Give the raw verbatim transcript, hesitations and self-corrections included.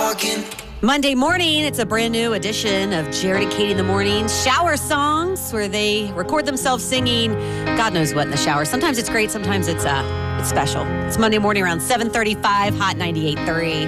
talking. Monday morning, it's a brand new edition of Jared and Katie in the Morning Shower Songs, where they record themselves singing God knows what in the shower. Sometimes it's great, sometimes it's uh, it's special. It's Monday morning around seven thirty-five, Hot ninety-eight point three.